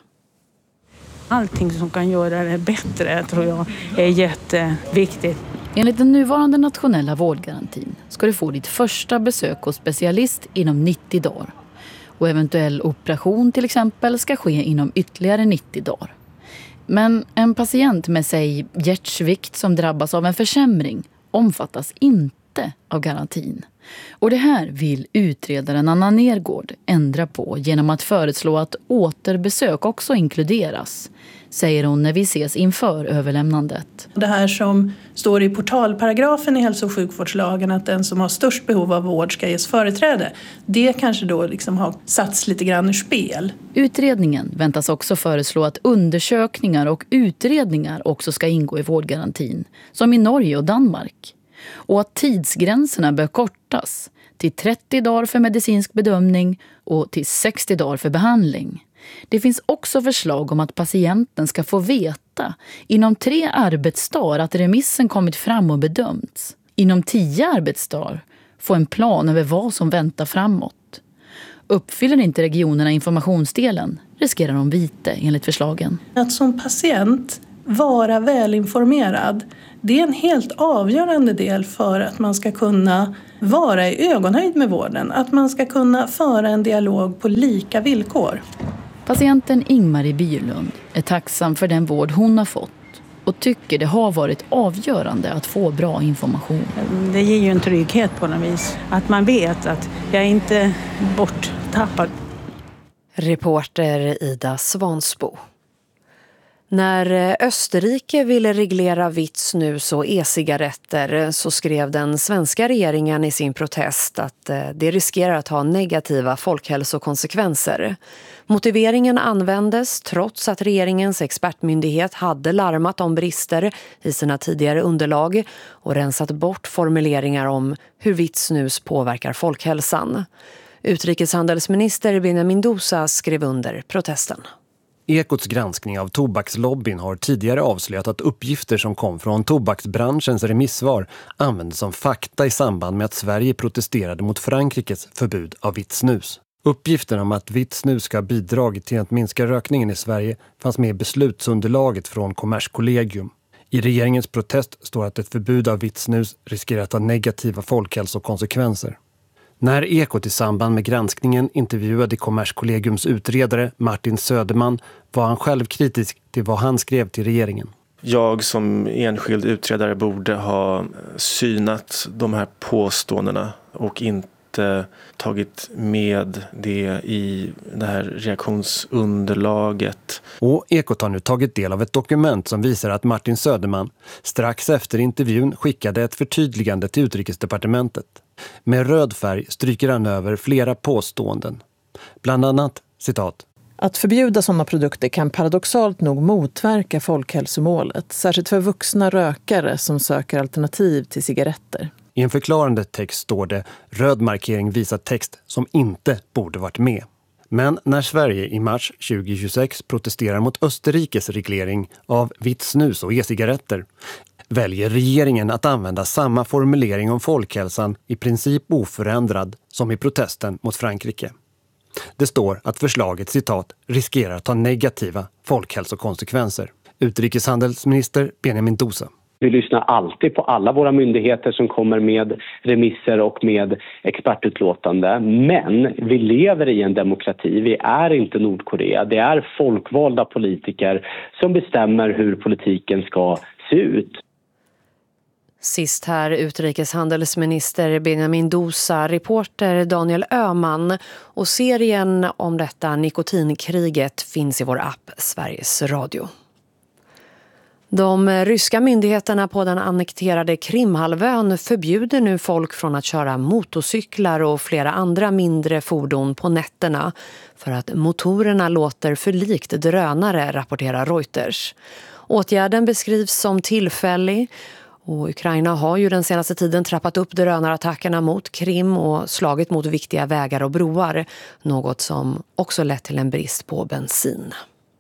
Allting som kan göra det bättre tror jag är jätteviktigt. Enligt den nuvarande nationella vårdgarantin ska du få ditt första besök hos specialist inom nittio dagar. Och eventuell operation till exempel ska ske inom ytterligare nittio dagar. Men en patient med sig hjärtsvikt som drabbas av en försämring omfattas inte av garantin. Och det här vill utredaren Anna Nergård ändra på genom att föreslå att återbesök också inkluderas, säger hon när vi ses inför överlämnandet. Det här som står i portalparagrafen i hälso- och sjukvårdslagen att den som har störst behov av vård ska ges företräde, det kanske då liksom har satts lite grann ur spel. Utredningen väntas också föreslå att undersökningar och utredningar också ska ingå i vårdgarantin, som i Norge och Danmark. Och att tidsgränserna bör kortas till trettio dagar för medicinsk bedömning och till sextio dagar för behandling. Det finns också förslag om att patienten ska få veta inom tre arbetsdagar att remissen kommit fram och bedömts. Inom tio arbetsdagar få en plan över vad som väntar framåt. Uppfyller inte regionerna informationsdelen riskerar de vite enligt förslagen. Att som patient vara välinformerad, det är en helt avgörande del för att man ska kunna vara i ögonhöjd med vården. Att man ska kunna föra en dialog på lika villkor. Patienten Ingmarie Bylund är tacksam för den vård hon har fått och tycker det har varit avgörande att få bra information. Det ger ju en trygghet på något vis. Att man vet att jag är inte borttappad. Reporter Ida Svansbo. När Österrike ville reglera vitt snus och e-cigaretter så skrev den svenska regeringen i sin protest att det riskerar att ha negativa folkhälsokonsekvenser. Motiveringen användes trots att regeringens expertmyndighet hade larmat om brister i sina tidigare underlag och rensat bort formuleringar om hur vitt snus påverkar folkhälsan. Utrikeshandelsminister Benjamin Dousa skrev under protesten. Ekots granskning av tobakslobbyn har tidigare avslöjat att uppgifter som kom från tobaksbranschens remissvar användes som fakta i samband med att Sverige protesterade mot Frankrikes förbud av vitt snus. Uppgiften om att vitt snus ska ha bidragit till att minska rökningen i Sverige fanns med i beslutsunderlaget från Kommerskollegium. I regeringens protest står att ett förbud av vitt snus riskerar att ha negativa folkhälsokonsekvenser. När Ekot i samband med granskningen intervjuade Kommerskollegiums utredare Martin Söderman var han själv kritisk till vad han skrev till regeringen. Jag som enskild utredare borde ha synat de här påståendena och inte tagit med det i det här reaktionsunderlaget. Och Ekot har nu tagit del av ett dokument som visar att Martin Söderman strax efter intervjun skickade ett förtydligande till Utrikesdepartementet. Med röd färg stryker han över flera påståenden. Bland annat, citat. Att förbjuda sådana produkter kan paradoxalt nog motverka folkhälsomålet, särskilt för vuxna rökare som söker alternativ till cigaretter. I en förklarande text står det röd markering visar text som inte borde varit med. Men när Sverige i mars tjugohundratjugosex protesterar mot Österrikes reglering av vitt snus och e-cigaretter väljer regeringen att använda samma formulering om folkhälsan i princip oförändrad som i protesten mot Frankrike. Det står att förslaget, citat, riskerar att ha negativa folkhälsokonsekvenser. Utrikeshandelsminister Benjamin Dosa. Vi lyssnar alltid på alla våra myndigheter som kommer med remisser och med expertutlåtande. Men vi lever i en demokrati. Vi är inte Nordkorea. Det är folkvalda politiker som bestämmer hur politiken ska se ut. Sist här utrikeshandelsminister Benjamin Dosa, reporter Daniel Öhman och serien om detta nikotinkriget finns i vår app Sveriges Radio. De ryska myndigheterna på den annekterade Krimhalvön förbjuder nu folk från att köra motorcyklar och flera andra mindre fordon på nätterna för att motorerna låter för likt drönare, rapporterar Reuters. Åtgärden beskrivs som tillfällig. Och Ukraina har ju den senaste tiden trappat upp drönarattackerna mot Krim och slagit mot viktiga vägar och broar. Något som också lett till en brist på bensin.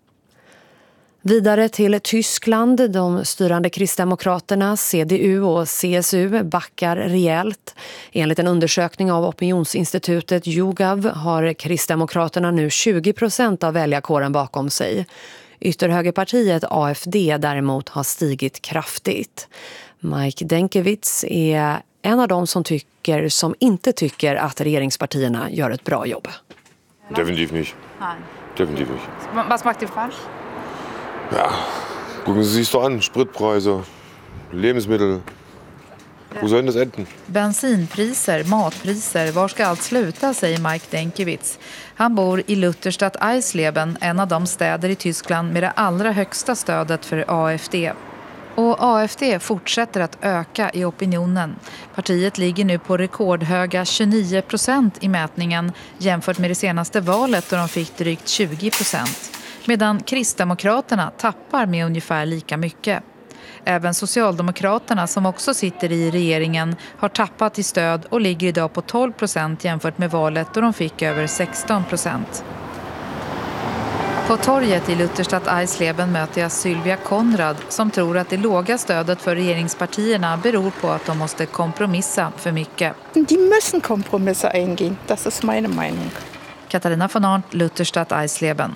Vidare till Tyskland. De styrande kristdemokraterna, C D U och C S U backar rejält. Enligt en undersökning av opinionsinstitutet YouGov har kristdemokraterna nu tjugo procent av väljarkåren bakom sig. Ytterhögerpartiet A F D däremot har stigit kraftigt. Mike Denkewitz är en av dem som tycker som inte tycker att regeringspartierna gör ett bra jobb. Definitiv nicht. Nein. Definitiv nicht. Was macht ihr falsch? Ja, gucken Sie sich doch an. Spritpreise, Lebensmittel. Wo soll das enden? Bensinpriser, matpriser, var ska allt sluta, säger Mike Denkewitz. Han bor i Lutherstadt Eisleben, en av de städer i Tyskland med det allra högsta stödet för A F D. Och A F D fortsätter att öka i opinionen. Partiet ligger nu på rekordhöga tjugonio procent i mätningen jämfört med det senaste valet då de fick drygt tjugo procent. Medan Kristdemokraterna tappar med ungefär lika mycket. Även Socialdemokraterna som också sitter i regeringen har tappat i stöd och ligger idag på tolv procent jämfört med valet då de fick över sexton procent. På torget i Lutherstadt Eisleben möter jag Sylvia Konrad som tror att det låga stödet för regeringspartierna beror på att de måste kompromissa för mycket. De måste kompromissa eingehen, das ist meine Meinung. Katarina von Arndt, Lutherstadt Eisleben.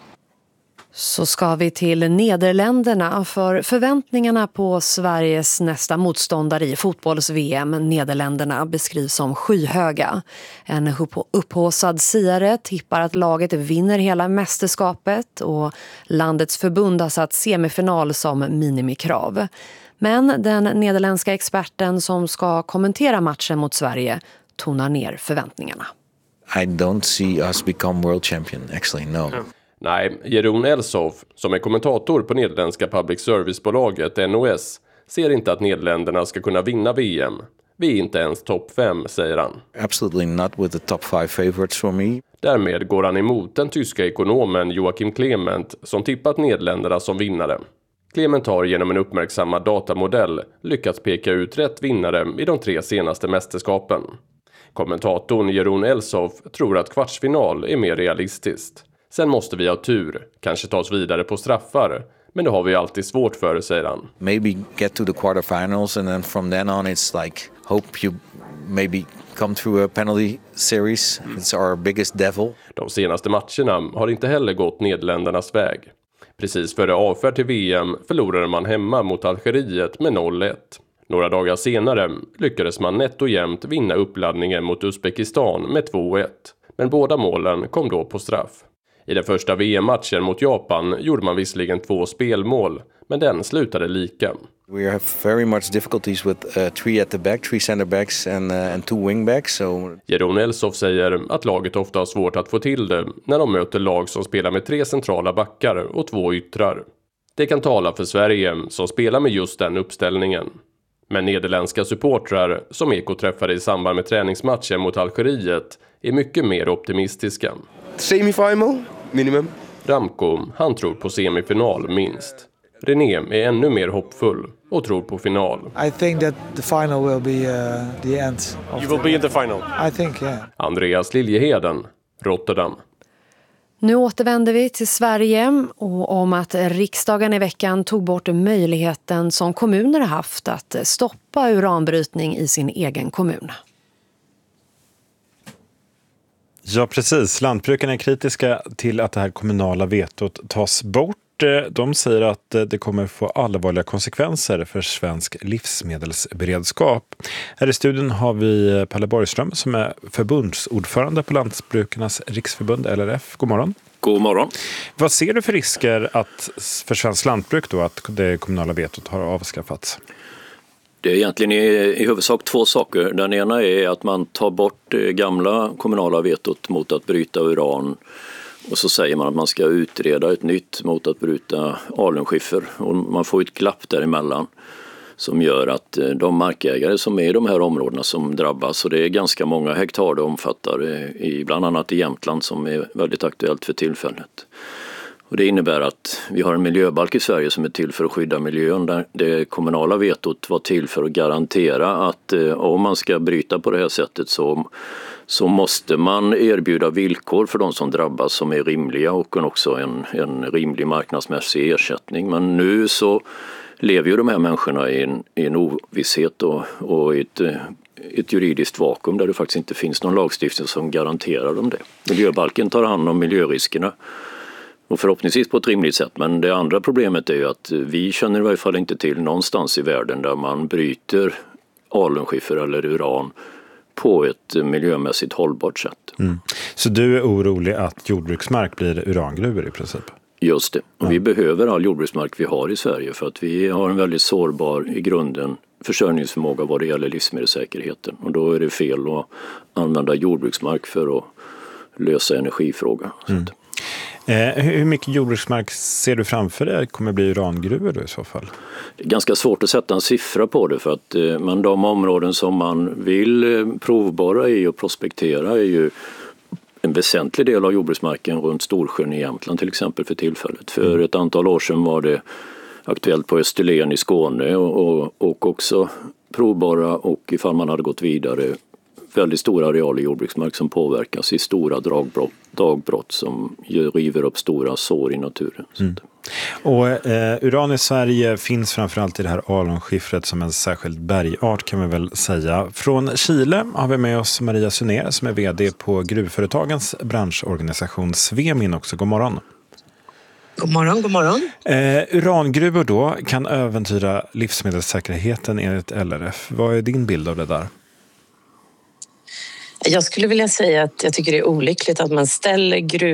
Så ska vi till Nederländerna för förväntningarna på Sveriges nästa motståndare i fotbolls-V M, Nederländerna, beskrivs som skyhöga. En upphaussad siare tippar att laget vinner hela mästerskapet och landets förbund har satt semifinal som minimikrav. Men den nederländska experten som ska kommentera matchen mot Sverige tonar ner förväntningarna. I don't see us become world champion, actually, no. Nej, Jeroen Elsof, som är kommentator på nederländska public service-bolaget N O S, ser inte att Nederländerna ska kunna vinna V M. Vi är inte ens topp fem, säger han. Absolutely not with the top five favorites for me. Därmed går han emot den tyska ekonomen Joachim Clement som tippat Nederländerna som vinnare. Clement har genom en uppmärksammad datamodell lyckats peka ut rätt vinnare i de tre senaste mästerskapen. Kommentatorn Jeroen Elsof tror att kvartsfinal är mer realistiskt. Sen måste vi ha tur, kanske ta oss vidare på straffar. Men det har vi alltid svårt för, säger han. Maybe get to the quarterfinals and then from then on it's like hope you maybe come through a penalty series. It's our biggest devil. De senaste matcherna har inte heller gått Nederländernas väg. Precis före avfärd till V M förlorade man hemma mot Algeriet med noll ett. Några dagar senare lyckades man nätt och jämnt vinna uppladdningen mot Uzbekistan med två ett. Men båda målen kom då på straff. I den första V M-matchen mot Japan gjorde man visserligen två spelmål, men den slutade lika. We have very much difficulties with uh, three at the back, three center backs and, uh, and two wing backs. So... Jeroen Elsoff säger att laget ofta har svårt att få till det när de möter lag som spelar med tre centrala backar och två yttrar. Det kan tala för Sverige som spelar med just den uppställningen. Men nederländska supportrar som Eko träffade i samband med träningsmatchen mot Algeriet är mycket mer optimistiska. Semifinal, minimum. Ramko, han tror på semifinal minst. René är ännu mer hoppfull och tror på final. I think that the final will be uh, the end. You will be in the final. I think, yeah. Andreas Liljeheden, Rotterdam. Nu återvänder vi till Sverige och om att riksdagen i veckan tog bort möjligheten som kommuner har haft att stoppa uranbrytning i sin egen kommun. Ja, precis. Lantbrukarna är kritiska till att det här kommunala vetot tas bort. De säger att det kommer få allvarliga konsekvenser för svensk livsmedelsberedskap. Här i studion har vi Palle Borgström som är förbundsordförande på Lantbrukarnas riksförbund L R F. God morgon. God morgon. Vad ser du för risker att, för svensk lantbruk då, att det kommunala vetot har avskaffats? Det är egentligen i, i huvudsak två saker. Den ena är att man tar bort det gamla kommunala vetot mot att bryta uran. Och så säger man att man ska utreda ett nytt mot att bryta alunskiffer. Och man får ett glapp däremellan som gör att de markägare som är i de här områdena som drabbas, och det är ganska många hektar det omfattar, i, bland annat i Jämtland som är väldigt aktuellt för tillfället. Och det innebär att vi har en miljöbalk i Sverige som är till för att skydda miljön, där det kommunala vetot var till för att garantera att eh, om man ska bryta på det här sättet så, så måste man erbjuda villkor för de som drabbas som är rimliga och också en, en rimlig marknadsmässig ersättning. Men nu så lever ju de här människorna i en, i en ovisshet och, och i ett, ett juridiskt vakuum där det faktiskt inte finns någon lagstiftning som garanterar dem det. Miljöbalken tar hand om miljöriskerna. Och förhoppningsvis på ett rimligt sätt. Men det andra problemet är ju att vi känner i varje fall inte till någonstans i världen där man bryter alunskiffer eller uran på ett miljömässigt hållbart sätt. Mm. Så du är orolig att jordbruksmark blir urangruvor i princip? Just det. Och ja. Vi behöver all jordbruksmark vi har i Sverige för att vi har en väldigt sårbar i grunden försörjningsförmåga vad det gäller livsmedelssäkerheten. Och då är det fel att använda jordbruksmark för att lösa energifrågan. Mm. Eh, hur mycket jordbruksmark ser du framför dig kommer bli urangruvor då i så fall? Det är ganska svårt att sätta en siffra på det för att eh, men de områden som man vill eh, provborra i och prospektera är ju en väsentlig del av jordbruksmarken runt Storsjön i Jämtland till exempel för tillfället. För ett antal år sedan var det aktuellt på Österlen i Skåne och, och, och också provborra och ifall man hade gått vidare väldigt stora arealer jordbruksmark som påverkas i stora dagbrott, dagbrott som river upp stora sår i naturen. Mm. Och eh, uran i Sverige finns framförallt i det här alunskiffret som en särskild bergart kan man väl säga. Från Chile har vi med oss Maria Sunér som är vd på gruvföretagens branschorganisation Svemin också. God morgon. God morgon, god morgon. Eh, urangruvor då kan äventyra livsmedelssäkerheten enligt L R F. Vad är din bild av det där? Jag skulle vilja säga att jag tycker det är olyckligt att man ställer gruv